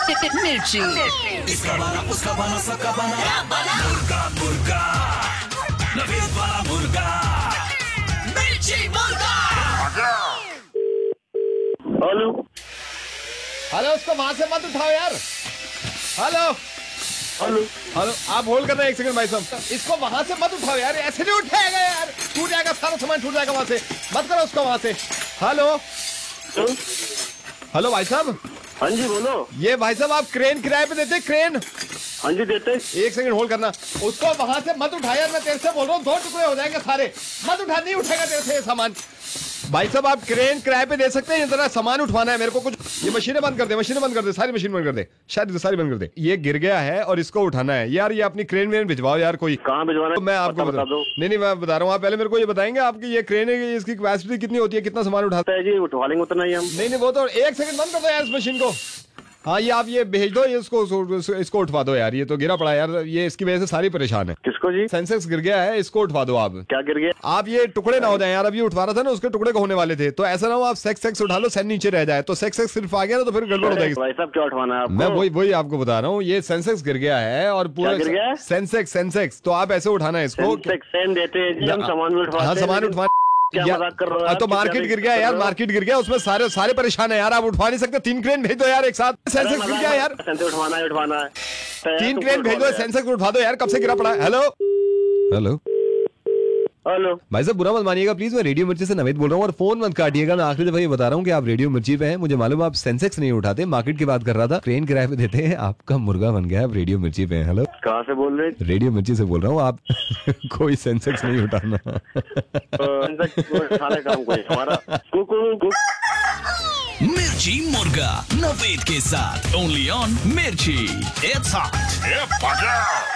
मिर्ची। इसका बना उसका बना सबका बना मुर्गा मुर्गा नवीद वाला मुर्गा मिर्ची मुर्गा। हेलो हेलो, उसको वहां से मत उठाओ यार। हेलो हेलो हेलो, आप होल्ड करना 1 सेकंड भाई साहब। इसको वहां से मत उठाओ यार, ऐसे नहीं उठाएगा यार, टूट जाएगा सारा सामान, टूट जाएगा वहां से। मत करो उसको वहां से। हेलो हेलो भाई साहब। हाँ जी बोलो। ये भाई साहब आप क्रेन किराए पे देते, क्रेन? हाँ जी देते। 1 सेकंड होल्ड करना। उसको वहां से मत उठा यार, मैं तेरे से बोल रहा हूँ, 2 टुकड़े हो जाएंगे सारे। मत उठा, नहीं उठेगा तेरे से ये सामान। भाई साहब आप क्रेन किराए पे दे सकते हैं? जरा सामान उठवाना है मेरे को कुछ। ये मशीनें बंद कर दे, मशीनें बंद कर दे, सारी मशीन बंद कर दे, शायद सारी बंद कर दे। ये गिर गया है और इसको उठाना है यार। ये अपनी क्रेन वेन भिजवाओ यार कोई। कहाँ भिजवाना है? मैं आपको बता दो। नहीं मैं बता रहा हूँ, आप पहले मेरे को ये बताएंगे आपकी ये क्रेन है, इसकी कैपेसिटी कितनी होती है, कितना सामान उठाता है जी, उठवा लेंगे उतना ही हम। नहीं वो तो 1 सेकंड बंद कर दो यार इस मशीन को। हाँ ये आप ये भेज दो, ये इसको उठवा दो यार। ये तो गिरा पड़ा यार, ये इसकी वजह से सारी परेशान है। किसको जी? सेंसेक्स गिर गया है, इसको उठवा दो आप। क्या गिर गया? आप ये टुकड़े ना हो जाए यार, अब ये उठवा रहा था ना, उसके टुकड़े को होने वाले थे। तो ऐसा ना हो आप सेक्स उठा लो, सेन नीचे रह जाए, तो सेक्स सिर्फ आ गया ना, तो फिर गड़बड़ हो जाएगी। भाई साहब क्या उठवाना है? मैं वही आपको बता रहा हूँ, ये सेंसेक्स गिर गया है और पूरा गिर गया? सेंसेक्स तो आप ऐसे उठाना है इसको। सेन देते हैं जी हम, सामान भी उठवाते हैं। हाँ सामान उठवा। क्या मजाक कर रहे हो आप? तो मार्केट गिर गया यार, मार्केट गिर गया, उसमें सारे परेशान है यार। आप उठवा नहीं सकते? 3 क्रेन भेज दो यार एक साथ। सेंसेक्स गिर गया यार, उठवाना है 3 क्रेन भेज दो, सेंसेक्स उठवा दो यार, कब से गिरा पड़ा है। हेलो हेलो हेलो भाई साहब, बुरा मत मानिएगा प्लीज, मैं रेडियो मिर्ची से नवीद बोल रहा हूँ, और फोन मत काटिएगा। मैं आखिरी दफा ये बता रहा हूँ कि आप रेडियो मिर्ची पे हैं। मुझे मालूम है आप सेंसेक्स नहीं उठाते, मार्केट की बात कर रहा था। क्रेन किराए पे देते हैं, आपका मुर्गा बन गया, आप रेडियो मिर्ची पे हैं। हेलो कहाँ से बोल रहे? रेडियो मिर्ची से बोल रहा हूँ, आप कोई सेंसेक्स नहीं उठाना। मिर्ची मुर्गा नवीद के साथ ओनली ऑन मिर्ची। It's hot.